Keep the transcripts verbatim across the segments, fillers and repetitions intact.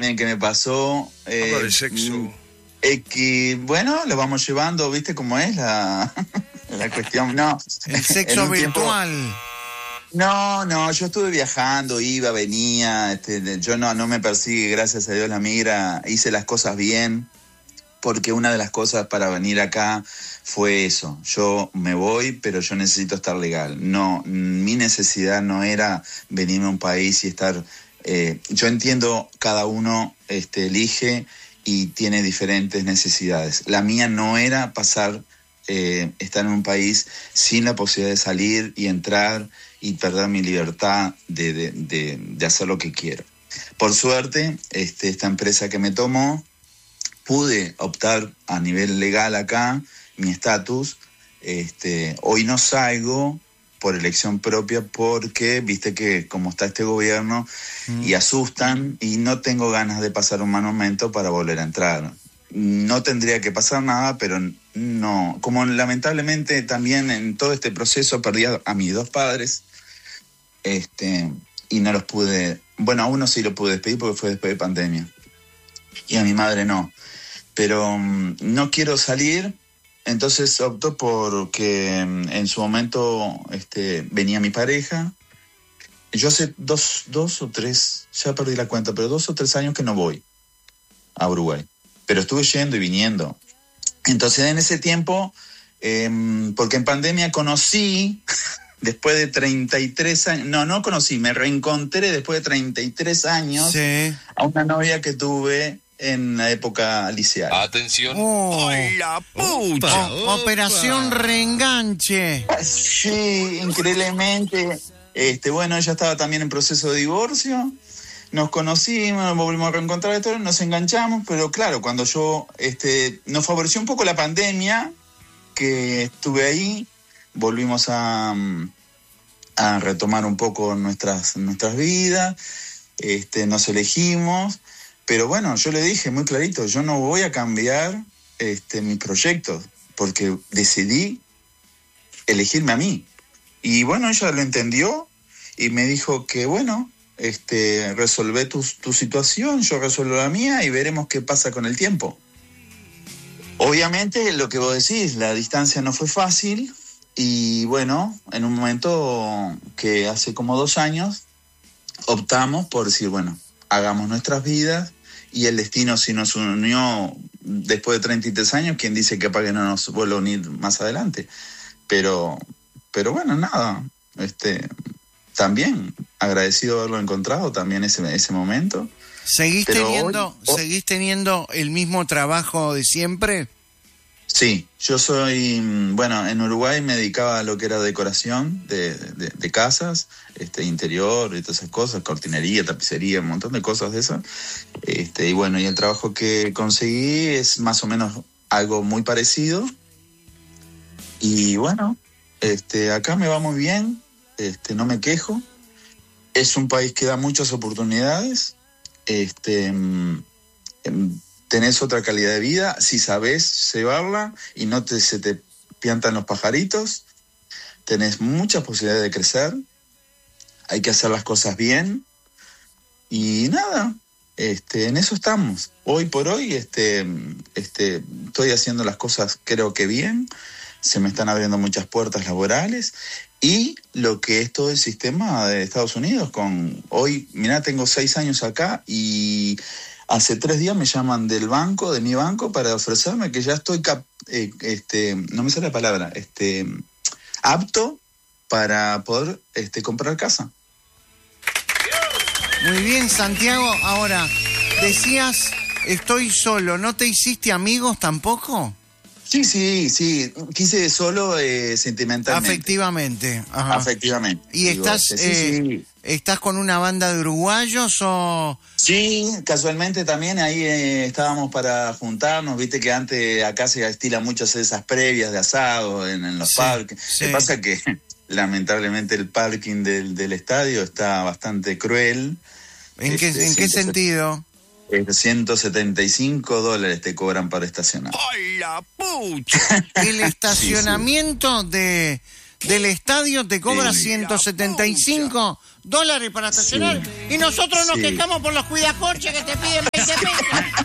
también que me pasó. Eh, el sexo. Es que, bueno, lo vamos llevando, ¿viste cómo es la, la cuestión? No. El sexo virtual. Tiempo, no, no, yo estuve viajando, iba, venía, este, yo no, no me persigue, gracias a Dios, la migra, hice las cosas bien, porque una de las cosas para venir acá fue eso, yo me voy, pero yo necesito estar legal. No, mi necesidad no era venirme a un país y estar, eh, yo entiendo, cada uno este, elige y tiene diferentes necesidades. La mía no era pasar, eh, estar en un país sin la posibilidad de salir y entrar y perder mi libertad de, de, de, de hacer lo que quiero. Por suerte, este, esta empresa que me tomó, pude optar a nivel legal acá, mi estatus. Este, hoy no salgo por elección propia porque, viste que como está este gobierno, mm. y asustan, y no tengo ganas de pasar un mal momento para volver a entrar. No tendría que pasar nada, pero no. Como lamentablemente también en todo este proceso perdí a, a mis dos padres, este, y no los pude, bueno, a uno sí lo pude despedir porque fue después de pandemia, y a mi madre no. Pero um, no quiero salir, entonces opto porque um, en su momento este, venía mi pareja. Yo hace dos, dos o tres, ya perdí la cuenta, pero dos o tres años que no voy a Uruguay. Pero estuve yendo y viniendo. Entonces en ese tiempo, eh, porque en pandemia conocí, después de treinta y tres años, no, no conocí, me reencontré después de treinta y tres años, sí, a una novia que tuve en la época liceal. Atención. Oh, ¡ay, la pucha! O, operación reenganche. Sí, increíblemente. Este, bueno, ella estaba también en proceso de divorcio. Nos conocimos, nos volvimos a reencontrar, esto, nos enganchamos, pero claro, cuando yo, este, nos favoreció un poco la pandemia, que estuve ahí, volvimos a, a retomar un poco nuestras, nuestras vidas, este, nos elegimos. Pero bueno, yo le dije muy clarito, yo no voy a cambiar este, mis proyectos, porque decidí elegirme a mí. Y bueno, ella lo entendió y me dijo que bueno, este, resolvé tu, tu situación, yo resuelvo la mía y veremos qué pasa con el tiempo. Obviamente, lo que vos decís, la distancia no fue fácil y bueno, en un momento que hace como dos años, optamos por decir, bueno, hagamos nuestras vidas, y el destino si nos unió después de treinta y tres años, ¿quién dice que para que no nos vuelva a unir más adelante? Pero, pero bueno, nada, este, también agradecido haberlo encontrado también ese, ese momento. ¿Seguís teniendo, hoy, ¿Seguís teniendo el mismo trabajo de siempre? Sí, yo soy, bueno, en Uruguay me dedicaba a lo que era decoración de, de, de casas, este, interior y todas esas cosas, cortinería, tapicería, un montón de cosas de esas. Este, y bueno, y el trabajo que conseguí es más o menos algo muy parecido. Y bueno, este, acá me va muy bien, este, no me quejo. Es un país que da muchas oportunidades. Este, en, tenés otra calidad de vida si sabés llevarla y no te, se te piantan los pajaritos. Tenés muchas posibilidades de crecer. Hay que hacer las cosas bien. Y nada, este, en eso estamos. Hoy por hoy este, este, estoy haciendo las cosas creo que bien. Se me están abriendo muchas puertas laborales. Y lo que es todo el sistema de Estados Unidos. Con hoy, mirá, tengo seis años acá y hace tres días me llaman del banco, de mi banco, para ofrecerme que ya estoy, cap- eh, este, no me sale la palabra, este, apto para poder este, comprar casa. Muy bien, Santiago. Ahora, decías, estoy solo, ¿no te hiciste amigos tampoco? Sí, sí, sí, quise solo eh, sentimentalmente. Afectivamente. Ajá. Afectivamente. ¿Y digo, estás, sí, eh, sí. estás con una banda de uruguayos o...? Sí, casualmente también ahí eh, estábamos para juntarnos, viste que antes acá se estila mucho hacer esas previas de asado en, en los sí, parques. Sí. Lo que pasa es que lamentablemente el parking del, del estadio está bastante cruel. ¿En qué, este, ¿en qué sentido? ciento setenta y cinco dólares te cobran para estacionar. ¡Ay, la pucha! El estacionamiento sí, sí. de del estadio te cobra sí. ciento setenta y cinco dólares para estacionar sí. y nosotros nos sí. quejamos por los cuidacorches que te piden te pinta.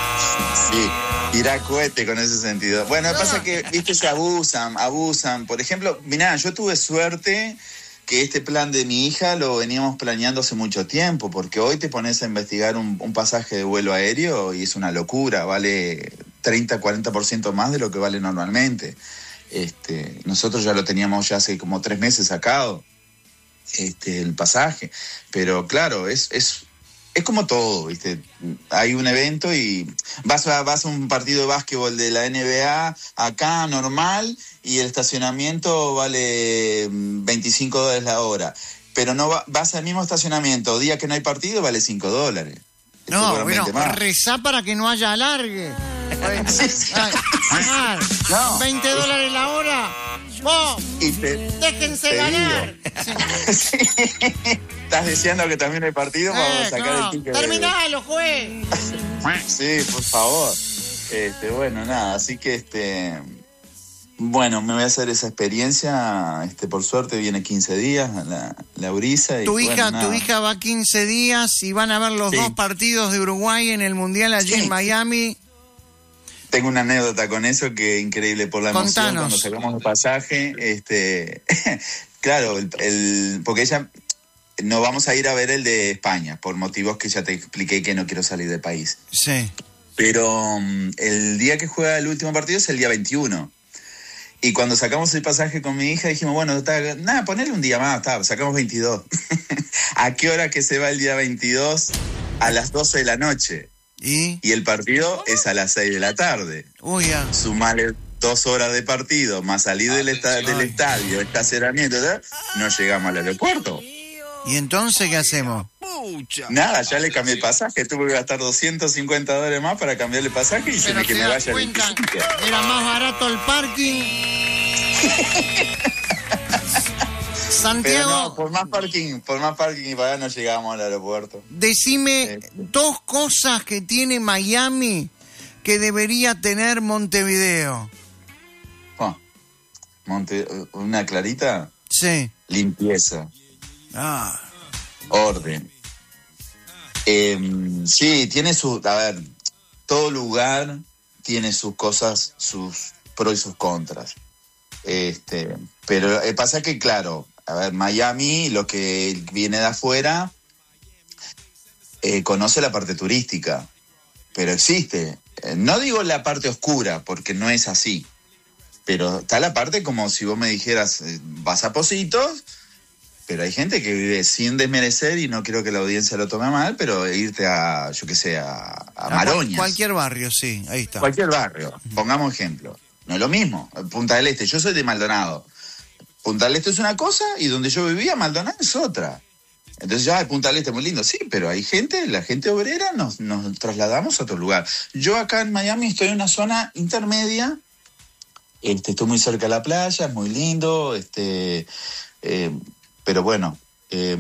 Sí, tira cohete con ese sentido. Bueno, lo que pasa es que, viste, se abusan, abusan. Por ejemplo, mirá, yo tuve suerte que este plan de mi hija lo veníamos planeando hace mucho tiempo, porque hoy te pones a investigar un, un pasaje de vuelo aéreo y es una locura, vale treinta, cuarenta por ciento más de lo que vale normalmente. Este, nosotros ya lo teníamos ya hace como tres meses sacado, este, el pasaje. Pero claro, es, es, es como todo, ¿viste? Hay un evento y vas a, vas a un partido de básquetbol de la N B A acá normal y el estacionamiento vale veinticinco dólares la hora. Pero no va, vas al mismo estacionamiento, día que no hay partido vale cinco dólares. No, bueno, rezá para que no haya alargue. Sí, sí. Ay, ay, no, veinte dólares la hora. ¡Vos! Te, ¡Déjense te ganar! Sí. Sí. ¿Estás diciendo que también hay partido? Vamos Eh, a sacar no. el ticket. ¡Terminalo, juez! Sí, por favor. Este, bueno, nada, así que este... Bueno, me voy a hacer esa experiencia. Este, por suerte viene quince días la, la brisa. Y, tu bueno, hija, nada. tu hija va quince días y van a ver los Sí. dos partidos de Uruguay en el Mundial allí Sí. en Miami. Tengo una anécdota con eso que es increíble por la emoción. Contanos. Cuando sacamos el pasaje, este, claro, el, el, porque ella no vamos a ir a ver el de España por motivos que ya te expliqué que no quiero salir del país. Sí. Pero um, el día que juega el último partido es el día veintiuno. Y cuando sacamos el pasaje con mi hija dijimos, bueno, está, nada, ponele un día más, está, sacamos veintidós. ¿A qué hora que se va el día veintidós? A las doce de la noche. ¿Y? Y el partido es a las seis de la tarde. Uy, ya. Sumale dos horas de partido, más salir del, esta, del estadio, estacionamiento, ¿verdad? No llegamos al aeropuerto. ¿Y entonces qué hacemos? Nada, ya le cambié el pasaje, tuve que gastar doscientos cincuenta dólares más para cambiarle el pasaje y se me que me vaya el cuenta, era más barato el parking. Santiago, Pero no, por más parking, por más parking y pagar no llegamos al aeropuerto. decime Sí. dos cosas que tiene Miami que debería tener Montevideo. Oh, Monte, una clarita, Sí. limpieza, Ah, orden. Eh, sí, tiene su, a ver, todo lugar tiene sus cosas, sus pros y sus contras. Este, pero eh, pasa que, claro, a ver, Miami, lo que viene de afuera, eh, conoce la parte turística, pero existe. Eh, no digo la parte oscura, porque no es así, pero está la parte como si vos me dijeras, eh, vas a Positos, pero hay gente que vive sin desmerecer, y no quiero que la audiencia lo tome mal, pero irte a, yo qué sé, a, a Maroñas. cualquier barrio, sí, ahí está. Cualquier barrio, pongamos ejemplo. No es lo mismo. Punta del Este, yo soy de Maldonado. Punta del Este es una cosa y donde yo vivía, Maldonado es otra. Entonces ya, Punta del Este es muy lindo. Sí, pero hay gente, la gente obrera, nos, nos trasladamos a otro lugar. Yo acá en Miami estoy en una zona intermedia. Este, estoy muy cerca de la playa, es muy lindo. Este, eh, pero bueno, eh,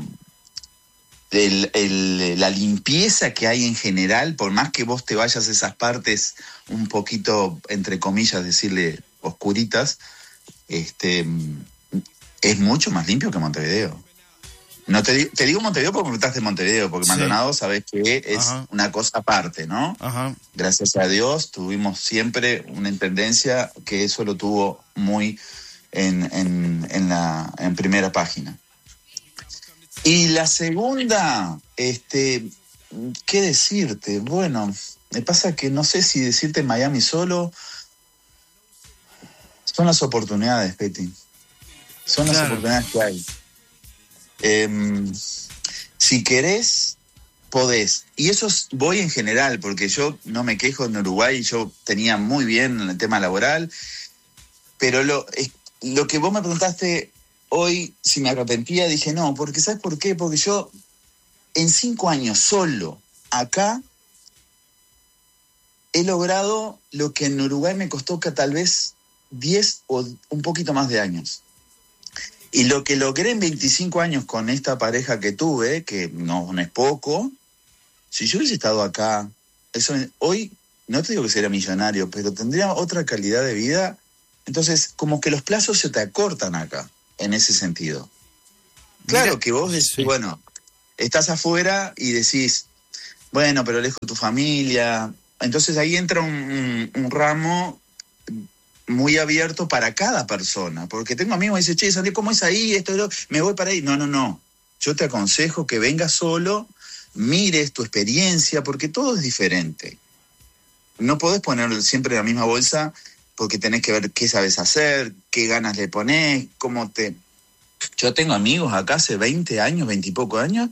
el, el, la limpieza que hay en general, por más que vos te vayas a esas partes un poquito, entre comillas, decirle oscuritas, este, es mucho más limpio que Montevideo. No te, te digo Montevideo porque me preguntaste Montevideo, porque sí. Maldonado sabés que es Ajá. una cosa aparte, ¿no? Ajá. Gracias a Dios tuvimos siempre una intendencia que eso lo tuvo muy en, en, en la en primera página. Y la segunda, este, ¿qué decirte? Bueno, me pasa que no sé si decirte Miami solo. Son las oportunidades, Petty. Son las claro. oportunidades que hay. Eh, si querés, podés. Y eso es, voy en general, porque yo no me quejo en Uruguay, yo tenía muy bien el tema laboral, pero lo, es, lo que vos me preguntaste hoy, si me arrepentía, dije no, porque ¿sabes por qué? Porque yo en cinco años solo acá he logrado lo que en Uruguay me costó que tal vez diez o un poquito más de años. Y lo que logré en veinticinco años con esta pareja que tuve, que no, no es poco, si yo hubiese estado acá, eso hoy, no te digo que sería millonario, pero tendría otra calidad de vida. Entonces, como que los plazos se te acortan acá, en ese sentido. Claro Mira, que vos decís, sí. bueno, estás afuera y decís, bueno, pero lejos de tu familia. Entonces ahí entra un, un, un ramo muy abierto para cada persona, porque tengo amigos que dicen, che, Santiago, ¿cómo es ahí? Esto, esto, me voy para ahí. No, no, no. Yo te aconsejo que vengas solo, mires tu experiencia, porque todo es diferente. No podés poner siempre en la misma bolsa, porque tenés que ver qué sabes hacer, qué ganas le ponés, cómo te... Yo tengo amigos acá hace veinte años, veinte y poco años,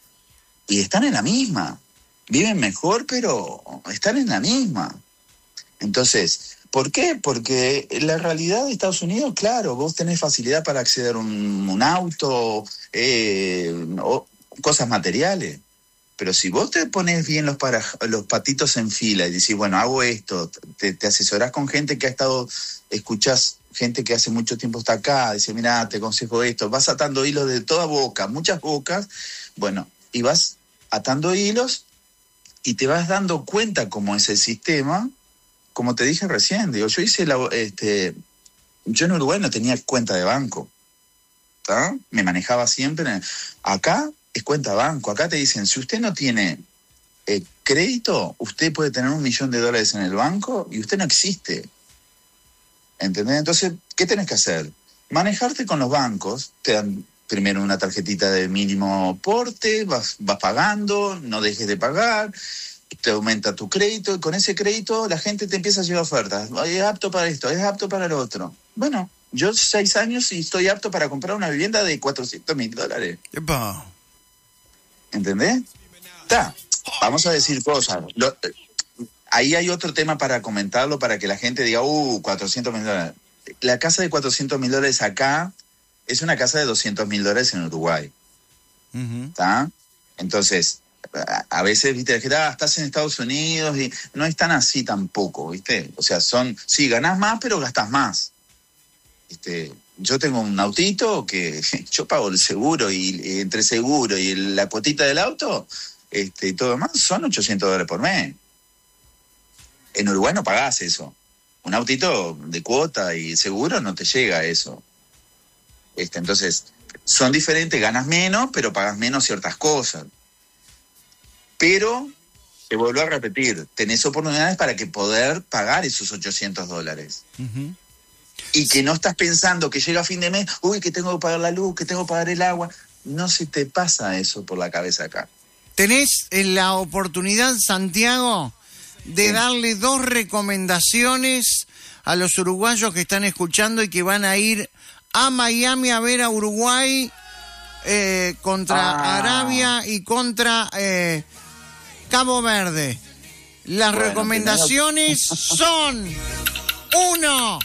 y están en la misma. Viven mejor, pero están en la misma. Entonces, ¿por qué? Porque la realidad de Estados Unidos, claro, vos tenés facilidad para acceder a un, un auto, eh, o cosas materiales. Pero si vos te pones bien los, para, los patitos en fila y decís, bueno, hago esto, te, te asesorás con gente que ha estado, escuchás gente que hace mucho tiempo está acá, dice, mira, te aconsejo esto, vas atando hilos de toda boca, muchas bocas, bueno, y vas atando hilos y te vas dando cuenta cómo es el sistema, como te dije recién, digo, yo hice la, este, yo en Uruguay no tenía cuenta de banco, ¿tá? Me manejaba siempre, acá es cuenta banco, acá te dicen, si usted no tiene eh, crédito, usted puede tener un millón de dólares en el banco y usted no existe, ¿entendés? Entonces, ¿qué tenés que hacer? Manejarte con los bancos, te dan primero una tarjetita de mínimo porte, vas, vas pagando, no dejes de pagar, te aumenta tu crédito y con ese crédito la gente te empieza a llevar ofertas. Es apto para esto, es apto para lo otro. Bueno, yo seis años y estoy apto para comprar una vivienda de cuatrocientos mil dólares. Epa. ¿Entendés? Está. Vamos a decir cosas. Lo, ahí hay otro tema para comentarlo, para que la gente diga, uh, cuatrocientos mil dólares. La casa de cuatrocientos mil dólares acá es una casa de doscientos mil dólares en Uruguay. ¿Está? Uh-huh. Entonces, a, a veces, viste, la gente, ah, estás en Estados Unidos y no es tan así tampoco, ¿viste? O sea, son, sí, ganás más, pero gastás más. ¿Viste? Yo tengo un autito que yo pago el seguro y, y entre seguro y el, la cuotita del auto este, y todo más son ochocientos dólares por mes. En Uruguay no pagás eso. Un autito de cuota y seguro no te llega a eso. Este, entonces, son diferentes, ganas menos, pero pagas menos ciertas cosas. Pero, te vuelvo a repetir, tenés oportunidades para que poder pagar esos ochocientos dólares. Uh-huh. Y que no estás pensando que llega a fin de mes, uy, que tengo que pagar la luz, que tengo que pagar el agua. No se te pasa eso por la cabeza acá. Tenés la oportunidad, Santiago, de sí. darle dos recomendaciones a los uruguayos que están escuchando y que van a ir a Miami a ver a Uruguay eh, contra ah. Arabia y contra eh, Cabo Verde. Las bueno, recomendaciones primero... son: uno.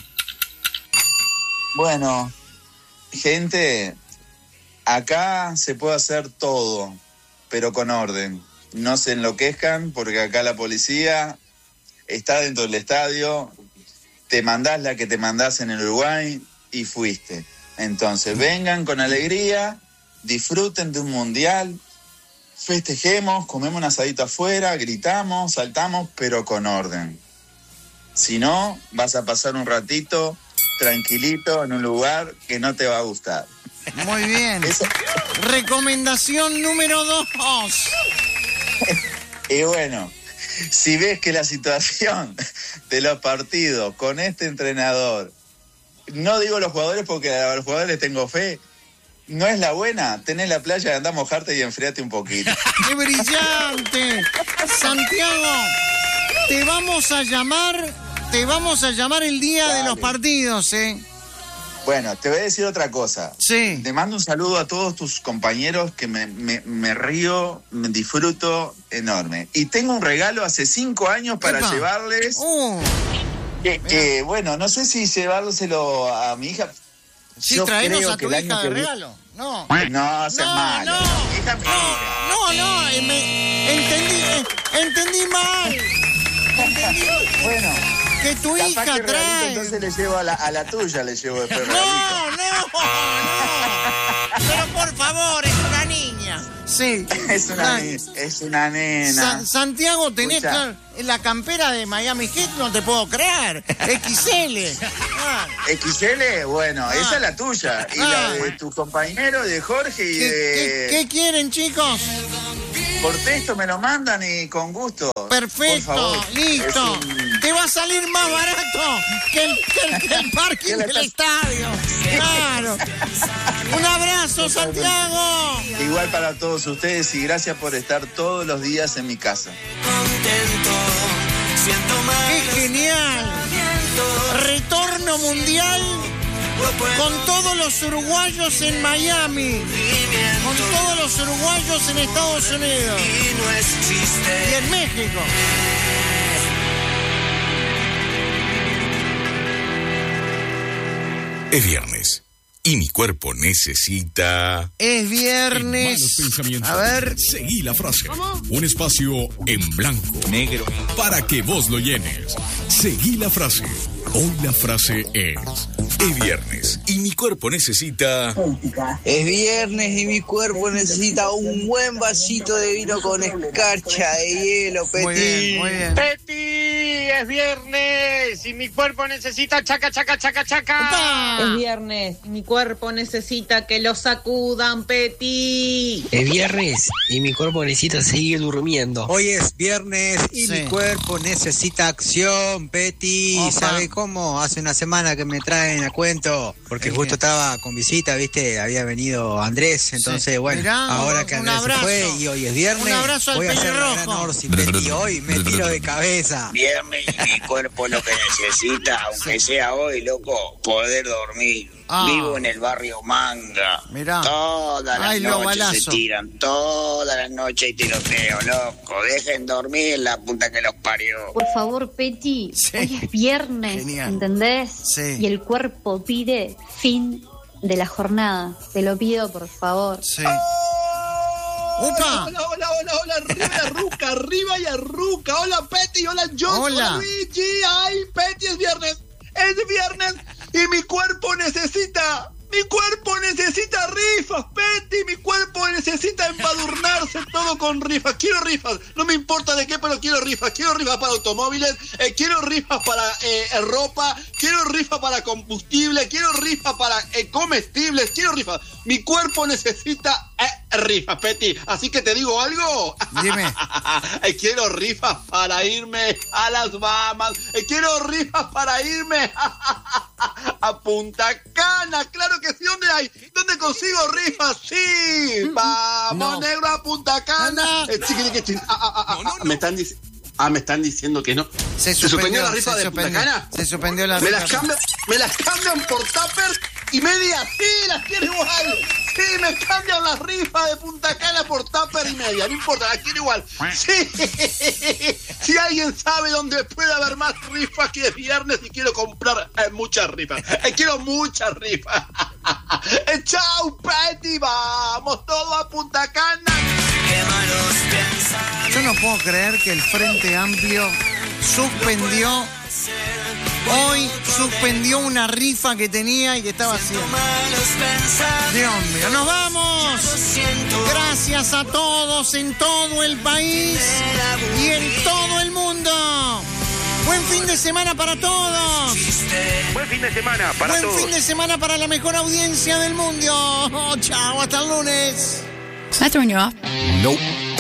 Bueno, gente, acá se puede hacer todo, pero con orden. No se enloquezcan porque acá la policía está dentro del estadio, te mandás la que te mandás en el Uruguay y fuiste. Entonces, vengan con alegría, disfruten de un mundial, festejemos, comemos un asadito afuera, gritamos, saltamos, pero con orden. Si no, vas a pasar un ratito tranquilito en un lugar que no te va a gustar. Muy bien. Eso. Recomendación número dos. Y bueno, si ves que la situación de los partidos con este entrenador, no digo los jugadores porque a los jugadores les tengo fe, no es la buena, tenés la playa, andá a mojarte y enfriate un poquito. ¡Qué brillante! Santiago, te vamos a llamar, te vamos a llamar el día Dale. de los partidos, ¿eh? Bueno, te voy a decir otra cosa. Sí. Te mando un saludo a todos tus compañeros que me, me, me río, me disfruto enorme. Y tengo un regalo hace cinco años para Epa. llevarles. Uh, que, que, bueno, no sé si llevárselo a mi hija. Sí, traenos a tu hija de regalo. No. No, seas no, malo. No, hija, no, no, no, eh, me, entendí, eh, entendí mal. Entendí. Bueno. Que tu Capaz hija que trae. Entonces le llevo a la, a la tuya, le llevo después. No, no, no. Pero por favor, es una niña. Sí. Es una, ni, es una nena. Sa- Santiago, tenés Escucha. la campera de Miami Heat, no te puedo creer. X L. Ah. X L, bueno, ah. esa es la tuya. Y ah. la de tu compañero, de Jorge y ¿Qué, de... ¿qué, ¿Qué quieren, chicos? Por texto me lo mandan y con gusto. Perfecto, listo. Un... Te va a salir más barato que el, que el, que el parking del estadio. Claro. Un abrazo, Santiago. Igual para todos ustedes y gracias por estar todos los días en mi casa. ¡Qué genial! Retorno mundial con todos los uruguayos en Miami, con todos los uruguayos en Estados Unidos y en México. Es viernes y mi cuerpo necesita... Es viernes. A ver. Seguí la frase. ¿Cómo? Un espacio en blanco, negro, para que vos lo llenes. Seguí la frase. Hoy la frase es: es viernes y mi cuerpo necesita... Es viernes y mi cuerpo necesita un buen vasito de vino con escarcha de hielo, Peti. Muy bien, muy bien. Peti, es viernes y mi cuerpo necesita chaca, chaca, chaca, chaca. ¡Opa! Es viernes y mi cuerpo necesita que lo sacudan, Peti. Es viernes y mi cuerpo necesita seguir durmiendo. Hoy es viernes y Sí. mi cuerpo necesita acción, Peti. Opa. ¿Sabe cómo? Hace una semana que me traen a cuento, porque Bien. justo estaba con visita, ¿viste? Había venido Andrés, entonces, Sí. bueno, Mirá, ahora que un Andrés se abrazo. fue y hoy es viernes, Un abrazo al voy a hacer la pelirrojo. gran Orsi, Peti. Hoy me tiro de cabeza. Viernes y mi cuerpo lo que necesita, aunque sea hoy, loco, poder dormir. Ah. Vivo en el barrio Manga. Mirá. Todas las Ay, lo noches balazo. se tiran, todas las noches hay tiroteo, loco. Dejen dormir la puta que los parió. Por favor, Peti, Sí. hoy es viernes, Genial. ¿entendés? Sí. Y el cuerpo pide fin de la jornada. Te lo pido, por favor. Sí. ¡Upa! Hola, hola, hola, hola, arriba y arruca, arriba y arruca. Hola, Peti, hola, John, Hola. hola, Luigi. Ay, Peti, es viernes, es viernes y mi cuerpo necesita, mi cuerpo necesita rifas, Peti, mi cuerpo necesita embadurnarse todo con rifas. Quiero rifas, no me importa de qué, pero quiero rifas. Quiero rifas para automóviles, eh, quiero rifas para eh, ropa, quiero rifas para combustible, quiero rifas para eh, comestibles, quiero rifas. Mi cuerpo necesita eh, rifas, Peti. Así que te digo algo. Dime. Eh, quiero rifas para irme a las Bahamas. Eh, quiero rifas para irme a Punta Cana. Claro que sí. ¿Dónde hay? ¿Dónde consigo rifas? Sí. Vamos, No. negro, a Punta Cana. Eh, chiqui, chiqui, chiqui. Ah, ah, ah, ah, me están diciendo... Ah, me están diciendo que no. Se suspendió suspendió la rifa se de suspendió, Punta Cana? Se suspendió la Me rifa. las cambian, me las cambian por tupper y media. Sí, las quiero igual. Sí, me cambian las rifas de Punta Cana por tupper y media. No importa, las quiero igual. Sí. Si alguien sabe dónde puede haber más rifas, que es viernes y quiero comprar eh, muchas rifas. Eh, quiero muchas rifas. Eh, chau, Peti. Vamos todo a Punta Cana. Yo no puedo creer que el Frente Amplio suspendió, hoy suspendió una rifa que tenía y que estaba haciendo. Dios mío, nos vamos. Gracias a todos en todo el país y en todo el mundo. Buen fin de semana para todos. Buen fin de semana para Buen todos. fin de semana para la mejor audiencia del mundo. Oh, chao, hasta el lunes. Am I throwing you off? Nope.